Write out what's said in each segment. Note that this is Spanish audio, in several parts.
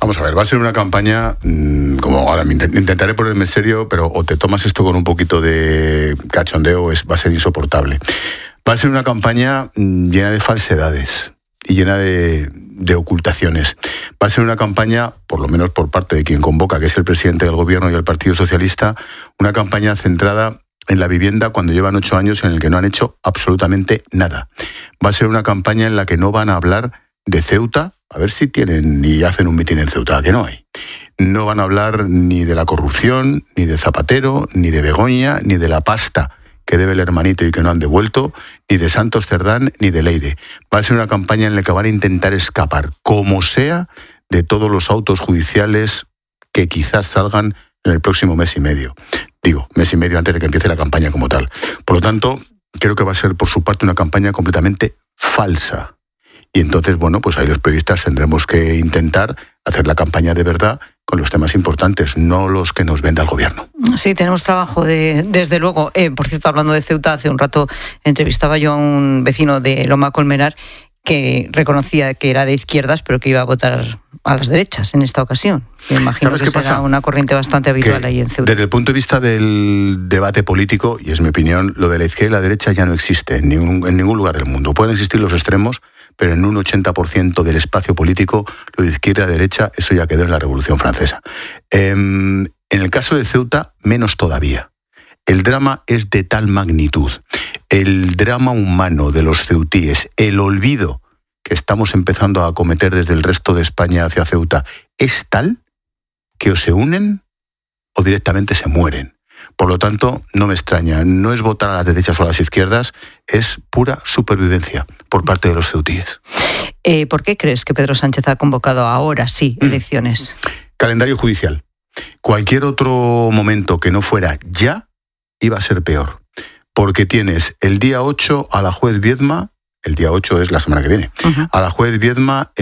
Vamos a ver, va a ser una campaña, como ahora intentaré ponerme en serio, pero o te tomas esto con un poquito de cachondeo, va a ser insoportable. Va a ser una campaña llena de falsedades y llena de ocultaciones. Va a ser una campaña, por lo menos por parte de quien convoca, que es el presidente del gobierno y el Partido Socialista, una campaña centrada en la vivienda cuando llevan 8 años en el que no han hecho absolutamente nada. Va a ser una campaña en la que no van a hablar de Ceuta, a ver si tienen y hacen un mitin en Ceuta, que no hay. No van a hablar ni de la corrupción, ni de Zapatero, ni de Begoña, ni de la pasta que debe el hermanito y que no han devuelto, ni de Santos Cerdán, ni de Leire. Va a ser una campaña en la que van a intentar escapar, como sea, de todos los autos judiciales que quizás salgan en el próximo mes y medio. Digo, mes y medio antes de que empiece la campaña como tal. Por lo tanto, creo que va a ser por su parte una campaña completamente falsa. Y entonces, bueno, pues ahí los periodistas tendremos que intentar hacer la campaña de verdad con los temas importantes, no los que nos venda el gobierno. Sí, tenemos trabajo desde luego. Por cierto, hablando de Ceuta, hace un rato entrevistaba yo a un vecino de Loma Colmenar que reconocía que era de izquierdas, pero que iba a votar a las derechas en esta ocasión. Me imagino que será una corriente bastante habitual ahí en Ceuta. Desde el punto de vista del debate político, y es mi opinión, lo de la izquierda y la derecha ya no existe en ningún lugar del mundo. Pueden existir los extremos, pero en un 80% del espacio político, lo de izquierda y derecha, eso ya quedó en la Revolución Francesa. En el caso de Ceuta, menos todavía. El drama es de tal magnitud, el drama humano de los ceutíes, el olvido que estamos empezando a cometer desde el resto de España hacia Ceuta, es tal que o se unen o directamente se mueren. Por lo tanto, no me extraña, no es votar a las derechas o a las izquierdas, es pura supervivencia por parte de los ceutíes. ¿Por qué crees que Pedro Sánchez ha convocado ahora sí elecciones? Calendario judicial. Cualquier otro momento que no fuera ya iba a ser peor, porque tienes el día 8 a la juez Viedma, el día 8 es la semana que viene, a la juez Viedma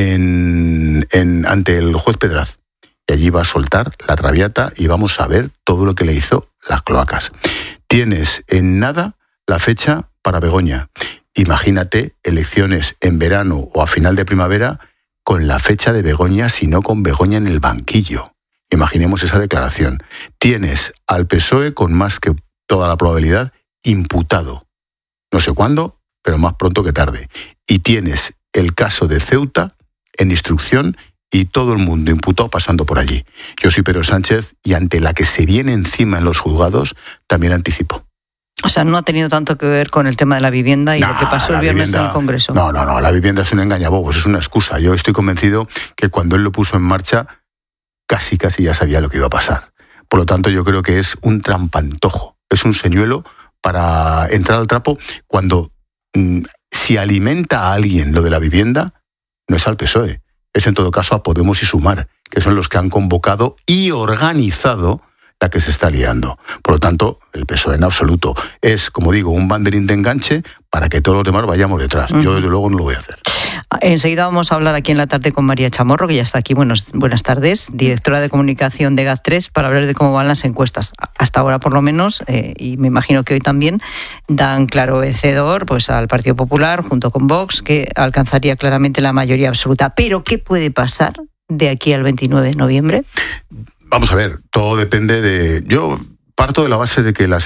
ante el juez Pedraz. Y allí va a soltar la traviata y vamos a ver todo lo que le hizo las cloacas. Tienes en nada la fecha para Begoña. Imagínate elecciones en verano o a final de primavera con la fecha de Begoña, sino con Begoña en el banquillo. Imaginemos esa declaración. Tienes al PSOE con más que toda la probabilidad imputado. No sé cuándo, pero más pronto que tarde. Y tienes el caso de Ceuta en instrucción y todo el mundo imputado pasando por allí. Yo soy Pedro Sánchez y ante la que se viene encima en los juzgados, también anticipo. O sea, no ha tenido tanto que ver con el tema de la vivienda y lo que pasó el viernes en el Congreso. No, la vivienda es un engañabobos, es una excusa. Yo estoy convencido que cuando él lo puso en marcha, casi ya sabía lo que iba a pasar. Por lo tanto, yo creo que es un trampantojo, es un señuelo para entrar al trapo cuando si alimenta a alguien lo de la vivienda, no es al PSOE, es en todo caso a Podemos y Sumar, que son los que han convocado y organizado la que se está liando. Por lo tanto, el PSOE en absoluto es, como digo, un banderín de enganche para que todos los demás vayamos detrás. Yo, desde luego, no lo voy a hacer. Enseguida vamos a hablar aquí en la tarde con María Chamorro, que ya está aquí. Buenas tardes, directora de comunicación de GAT3, para hablar de cómo van las encuestas. Hasta ahora, por lo menos, y me imagino que hoy también, dan claro vencedor pues, al Partido Popular, junto con Vox, que alcanzaría claramente la mayoría absoluta. Pero, ¿qué puede pasar de aquí al 29 de noviembre? Vamos a ver, todo depende de... Yo parto de la base de que las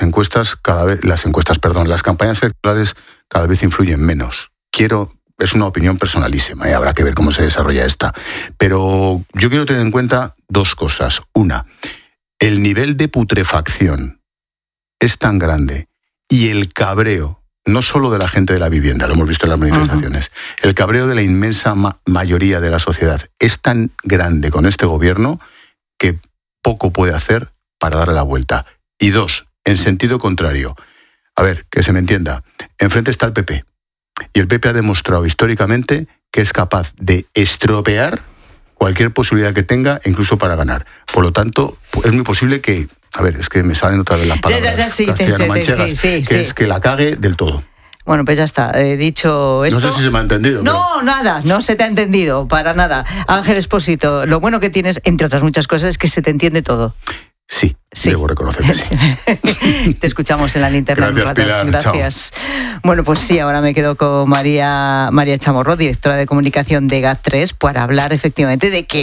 campañas electorales cada vez influyen menos. Es una opinión personalísima y habrá que ver cómo se desarrolla esta. Pero yo quiero tener en cuenta dos cosas. Una, el nivel de putrefacción es tan grande y el cabreo, no solo de la gente de la vivienda, lo hemos visto en las manifestaciones, el cabreo de la inmensa mayoría de la sociedad es tan grande con este gobierno que poco puede hacer para darle la vuelta. Y dos, en sentido contrario. A ver, que se me entienda. Enfrente está el PP. Y el PP ha demostrado históricamente que es capaz de estropear cualquier posibilidad que tenga, incluso para ganar. Por lo tanto, es muy posible que... A ver, es que me salen otra vez las palabras castellano-manchegas, es que la cague del todo. Bueno, pues ya está, dicho esto... No sé si se me ha entendido. No, nada, no se te ha entendido, para nada. Ángel Expósito, lo bueno que tienes, entre otras muchas cosas, es que se te entiende todo. Sí, debo reconocer que sí. Te escuchamos en la linterna. Gracias, Pilar. Gracias. Chao. Bueno, pues sí, ahora me quedo con María Chamorro, directora de comunicación de GAT3, para hablar efectivamente de que